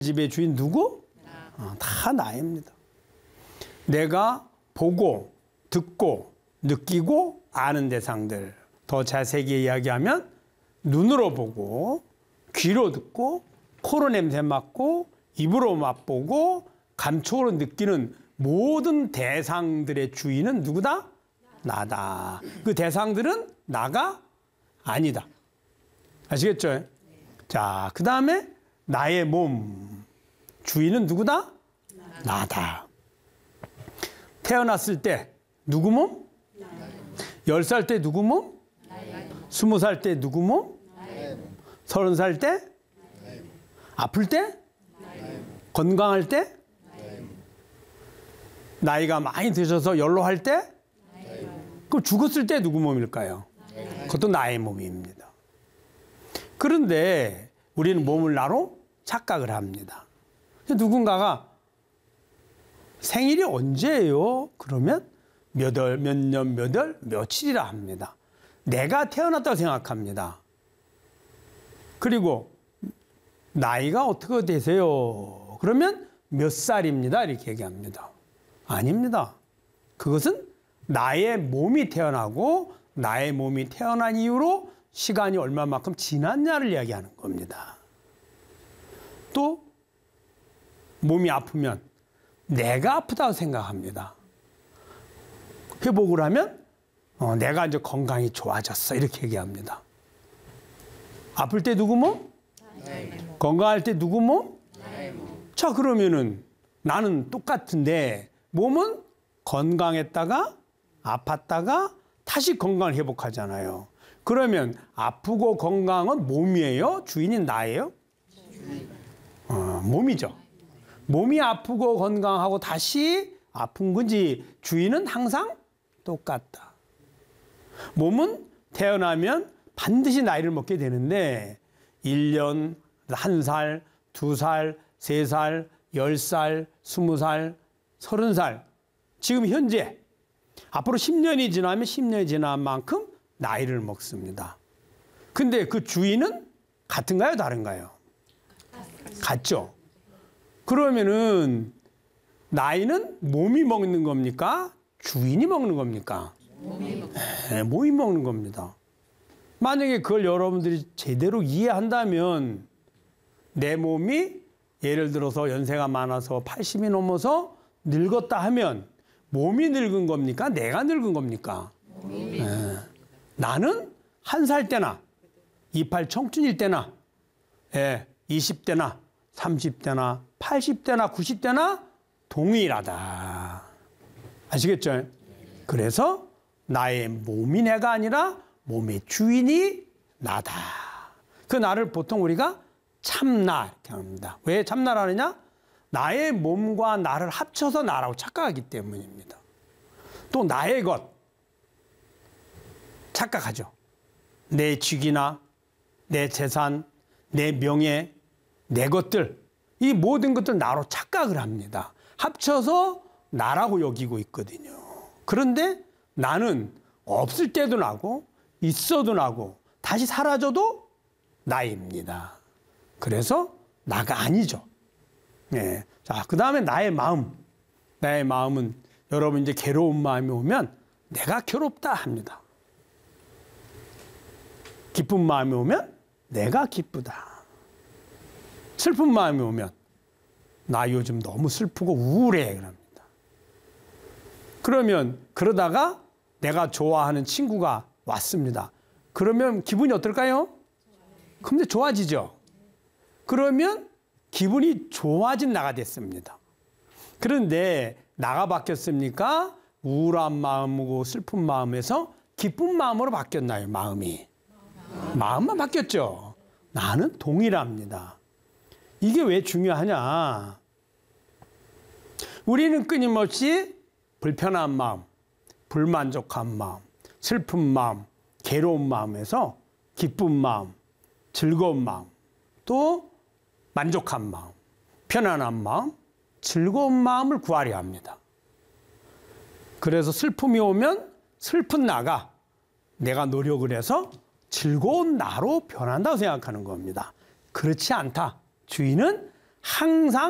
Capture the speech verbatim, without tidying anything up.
집의 주인 누구? 어, 다 나입니다. 내가 보고 듣고 느끼고 아는 대상들, 더 자세히 이야기하면 눈으로 보고 귀로 듣고 코로 냄새 맡고 입으로 맛보고 감촉으로 느끼는 모든 대상들의 주인은 누구다? 나다. 그 대상들은 나가 아니다. 아시겠죠? 자, 그 다음에 나의 몸. 주인은 누구다? 나다. 태어났을 때 누구 몸? 열 살 때 누구 몸? 스무 살 때 누구 몸? 서른 살 때? 아플 때? 건강할 때? 나이가 많이 드셔서 연로할 때? 그럼 죽었을 때 누구 몸일까요? 그것도 나의 몸입니다. 그런데 우리는 몸을 나로 착각을 합니다. 누군가가 생일이 언제예요? 그러면 몇 월, 몇 년, 몇 월, 며칠이라 합니다. 내가 태어났다고 생각합니다. 그리고 나이가 어떻게 되세요? 그러면 몇 살입니다. 이렇게 얘기합니다. 아닙니다. 그것은 나의 몸이 태어나고 나의 몸이 태어난 이후로 시간이 얼마만큼 지났냐를 이야기하는 겁니다. 또 몸이 아프면 내가 아프다고 생각합니다. 회복을 하면 어, 내가 이제 건강이 좋아졌어 이렇게 얘기합니다. 아플 때 누구 몸? 몸. 건강할 때 누구 몸? 몸. 자, 그러면은 나는 똑같은데 몸은 건강했다가 아팠다가 다시 건강을 회복하잖아요. 그러면 아프고 건강은 몸이에요? 주인이 나예요? 어, 몸이죠. 몸이 아프고 건강하고 다시 아픈 건지 주인은 항상 똑같다. 몸은 태어나면 반드시 나이를 먹게 되는데 일 년, 한 살, 두 살, 세 살, 열 살, 스무 살, 서른 살. 지금 현재 앞으로 십 년이 지나면 십 년이 지난 만큼 나이를 먹습니다. 근데 그 주인은 같은가요? 다른가요? 같죠? 그러면은 나이는 몸이 먹는 겁니까? 주인이 먹는 겁니까? 몸이 먹는, 네, 몸이 먹는 겁니다. 만약에 그걸 여러분들이 제대로 이해한다면 내 몸이 예를 들어서 연세가 많아서 팔십이 넘어서 늙었다 하면 몸이 늙은 겁니까? 내가 늙은 겁니까? 네. 나는 한 살 때나 이십팔 청춘일 때나 예, 이십 대나 삼십 대나 팔십 대나 구십 대나 동일하다. 아시겠죠? 그래서 나의 몸이 내가 아니라 몸의 주인이 나다. 그 나를 보통 우리가 참나 이렇게 합니다. 왜 참나라 하느냐? 나의 몸과 나를 합쳐서 나라고 착각하기 때문입니다. 또 나의 것 착각하죠. 내 직이나 내 재산, 내 명예, 내 것들 이 모든 것들 나로 착각을 합니다. 합쳐서 나라고 여기고 있거든요. 그런데 나는 없을 때도 나고 있어도 나고 다시 사라져도 나입니다. 그래서 나가 아니죠. 네. 자, 그 다음에 나의 마음. 나의 마음은 여러분 이제 괴로운 마음이 오면 내가 괴롭다 합니다. 기쁜 마음이 오면 내가 기쁘다. 슬픈 마음이 오면 나 요즘 너무 슬프고 우울해 그럽니다. 그러면 그러다가 내가 좋아하는 친구가 왔습니다. 그러면 기분이 어떨까요? 근데 좋아지죠. 그러면 기분이 좋아진 나가 됐습니다. 그런데 나가 바뀌었습니까? 우울한 마음이고 슬픈 마음에서 기쁜 마음으로 바뀌었나요? 마음이. 마음만 바뀌었죠. 나는 동일합니다. 이게 왜 중요하냐? 우리는 끊임없이 불편한 마음, 불만족한 마음, 슬픈 마음, 괴로운 마음에서 기쁜 마음, 즐거운 마음, 또 만족한 마음, 편안한 마음, 즐거운 마음을 구하려 합니다. 그래서 슬픔이 오면 슬픈 나가 내가 노력을 해서 즐거운 나로 변한다고 생각하는 겁니다. 그렇지 않다. 주인은 항상